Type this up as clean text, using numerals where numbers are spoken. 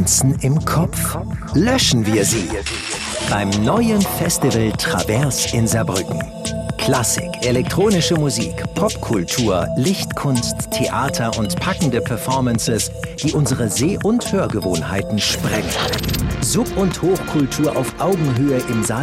Resonanzen im Kopf? Löschen wir sie beim neuen Festival Travers in Saarbrücken. Klassik, elektronische Musik, Popkultur, Lichtkunst, Theater und packende Performances, die unsere Seh- und Hörgewohnheiten sprengen. Sub- und Hochkultur auf Augenhöhe im Saal